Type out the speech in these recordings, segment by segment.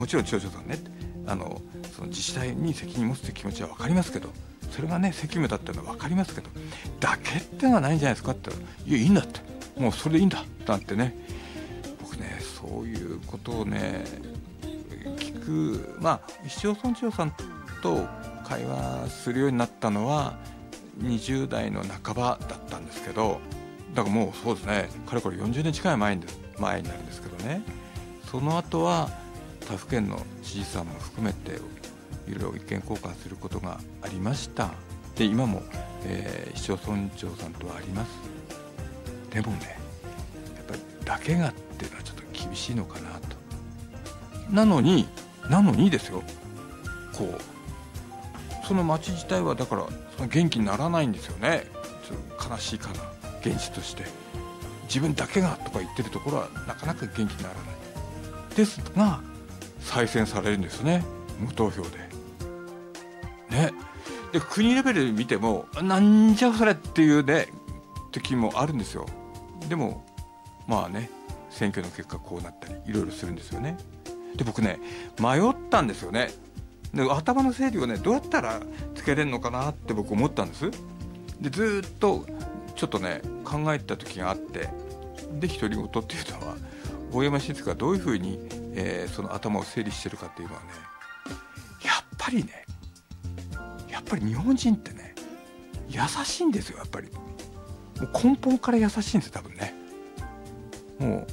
もちろん町長さんね、その自治体に責任持つって気持ちは分かりますけど、それがね責務だっていうのは分かりますけど、だけってのはないんじゃないですかって言ったら、いやいいんだって、もうそれでいいんだなんてね、僕ねそういうことをね聞く、市町村長さんと会話するようになったのは20代の半ばだったんですけど、だからもうそうですね、かれこれ40年近い前になるんですけどね、その後は他府県の知事さんも含めていろいろ意見交換することがありました。で今も、市町村長さんとはあります。でもねやっぱりだけがっていうのはちょっと厳しいのかなと。なのにですよ、こうその町自体はだからその元気にならないんですよね。ちょっと悲しいかな、現実として。自分だけがとか言ってるところはなかなか元気にならないですが、再選されるんですね、無投票でね。で国レベルで見てもなんじゃそれっていうね時もあるんですよ。でも選挙の結果こうなったりいろいろするんですよね。で僕ね迷ったんですよね。で頭の整理をねどうやったらつけれるのかなって僕思ったんです。でずっとちょっとね考えた時があって、で独り言っていうのは大山晋介がどういうふうに、その頭を整理してるかっていうのはね、やっぱり日本人ってね優しいんですよ。やっぱりもう根本から優しいんですよ多分ね。もう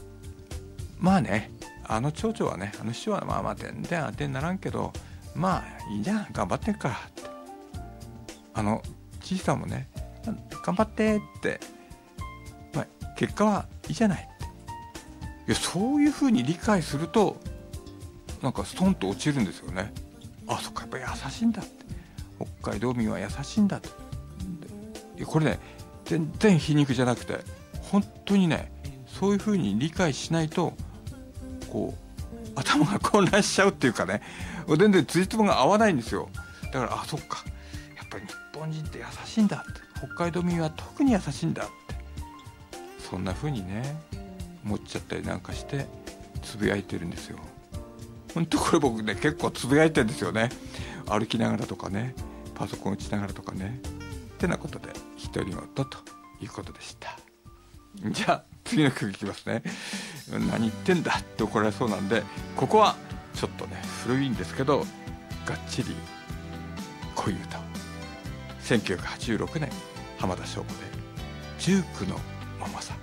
あの町長はね、あの市長は全然当てにならんけどいいじゃん頑張ってんからって、あの知事さんもね頑張ってって、結果はいいじゃないって、いやそういうふうに理解するとなんかストンと落ちるんですよね。あ、そっか、やっぱり優しいんだって、北海道民は優しいんだって。これね全然皮肉じゃなくて本当にねそういうふうに理解しないとこう頭が混乱しちゃうっていうかね、全然つじつまが合わないんですよ。だからそっか、やっぱり日本人って優しいんだって、北海道民は特に優しいんだって、そんな風にね思っちゃったりなんかしてつぶやいてるんですよ。本当これ僕ね結構つぶやいてるんですよね。歩きながらとかね、パソコン打ちながらとかねってなことで独り言ということでした。じゃあ次の曲いきますね。何言ってんだって怒られそうなんで、ここはちょっとね古いんですけどがっちり恋歌を、1986年浜田省吾で19のママさん。